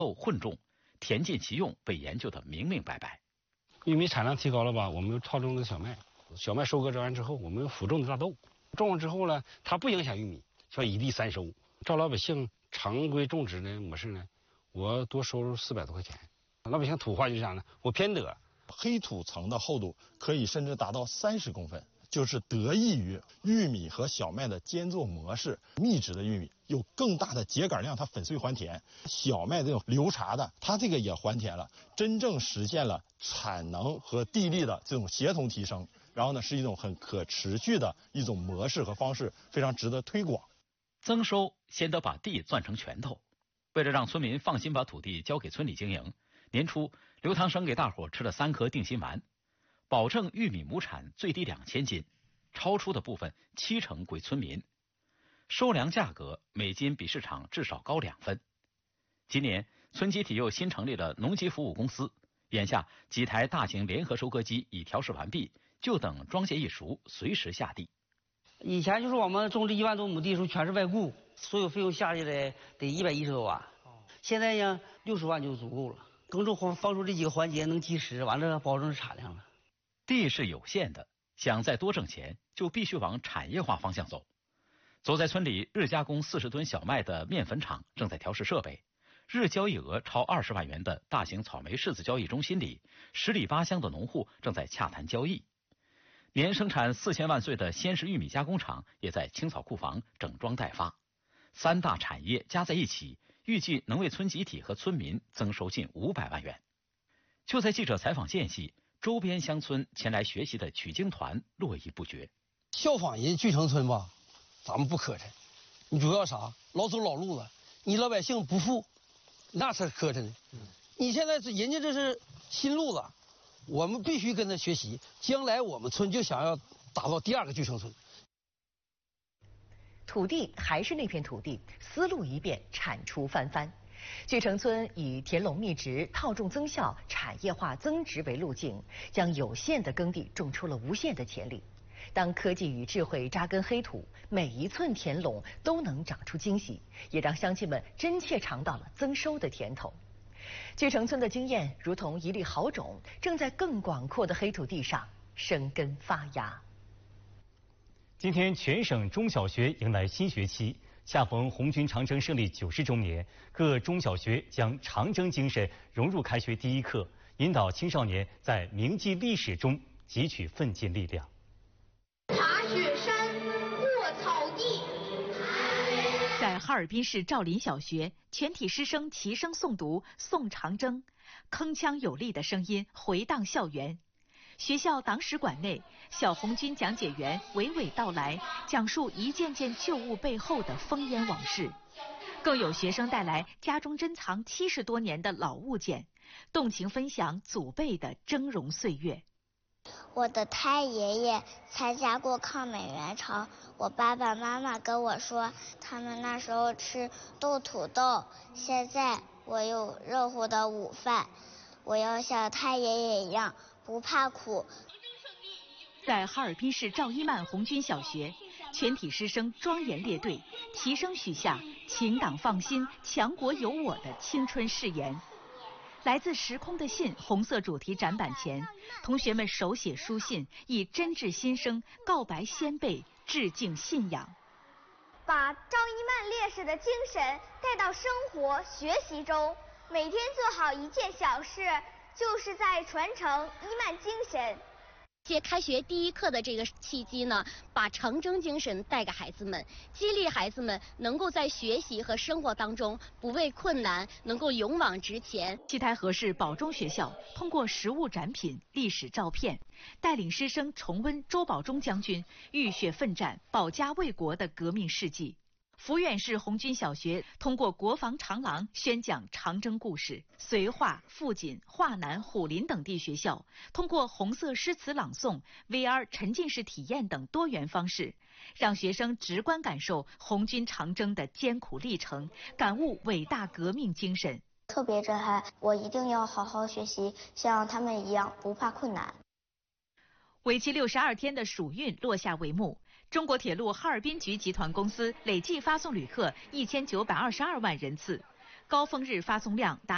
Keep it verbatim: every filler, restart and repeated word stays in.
豆混种，田尽其用被研究得明明白白。 玉米产量提高了吧，我们又套种的小麦，小麦收割完之后，我们又辅种的大豆，种完之后呢，它不影响玉米，叫一地三收。照老百姓常规种植的模式呢，我多收入四百多块钱。老百姓土话就讲呢，我偏得。 黑土层的厚度可以甚至达到三十公分，就是得益于玉米和小麦的间作模式。密植的玉米有更大的秸秆量，它粉碎还田；小麦这种流茬的，它这个也还田了，真正实现了产能和地力的这种协同提升。然后呢，是一种很可持续的一种模式和方式，非常值得推广。 增收先得把地攥成拳头，为了让村民放心把土地交给村里经营，年初刘唐生给大伙吃了三颗定心丸，保证玉米亩产最低两千斤，超出的部分七成归村民。收粮价格每斤比市场至少高两分。今年村集体又新成立了农机服务公司，眼下几台大型联合收割机已调试完毕，就等装卸一熟，随时下地。 以前就是我们种植一万多亩地的时候全是外雇，所有费用下去的得一百一十多万，现在呢六十万就足够了。耕种和放出这几个环节能及时，完了保证产量了。 地是有限的，想再多挣钱，就必须往产业化方向走。走在村里，日加工四十吨小麦的面粉厂正在调试设备，日交易额超二十万元的大型草莓柿子交易中心里，十里八乡的农户正在洽谈交易。年生产四千万穗的鲜食玉米加工厂也在青草库房整装待发。三大产业加在一起，预计能为村集体和村民增收近五百万元。就在记者采访间隙，周边乡村前来学习的取经团络绎不绝。 效仿人聚城村吧，咱们不磕碜，你主要啥？老走老路子，你老百姓不富，那才磕碜呢。你现在是人家这是新路子，我们必须跟他学习。将来我们村就想要打造第二个聚城村。 土地还是那片土地，思路一变，产出翻番。聚城村以田垄密植、套种增效、产业化增值为路径，将有限的耕地种出了无限的潜力。当科技与智慧扎根黑土，每一寸田垄都能长出惊喜，也让乡亲们真切尝到了增收的甜头。聚城村的经验如同一粒好种，正在更广阔的黑土地上生根发芽。 今天全省中小学迎来新学期，恰逢红军长征胜利九十周年，各中小学将长征精神融入开学第一课，引导青少年在铭记历史中汲取奋进力量。 爬雪山，过草地。 在哈尔滨市赵林小学，全体师生齐声诵读《宋长征》，铿锵有力的声音回荡校园。学校党史馆内，小红军讲解员娓娓道来，讲述一件件旧物背后的烽烟往事。更有学生带来家中珍藏七十多年的老物件，动情分享祖辈的峥嵘岁月。 我的太爷爷参加过抗美援朝，我爸爸妈妈跟我说，他们那时候吃豆土豆，现在我有热乎的午饭，我要像太爷爷一样不怕苦。 在哈尔滨市赵一曼红军小学，全体师生庄严列队，齐声许下“请党放心，强国有我”的青春誓言。来自时空的信红色主题展板前，同学们手写书信，以真挚心声告白先辈，致敬信仰。 把赵一曼烈士的精神带到生活学习中，每天做好一件小事，就是在传承一曼精神。 借开学第一课的这个契机呢，把长征精神带给孩子们，激励孩子们能够在学习和生活当中不畏困难，能够勇往直前。 七台河市宝中学校通过实物展品、历史照片，带领师生重温周保中将军浴血奋战、保家卫国的革命事迹。抚远市红军小学通过国防长廊宣讲长征故事，绥化、富锦、华南、虎林等地学校通过红色诗词朗诵、V R 沉浸式体验等多元方式，让学生直观感受红军长征的艰苦历程，感悟伟大革命精神。 特别震撼，我一定要好好学习，像他们一样不怕困难。 为期六十二天的暑运落下帷幕，中国铁路哈尔滨局集团公司累计发送旅客一千九百二十二万人次，高峰日发送量达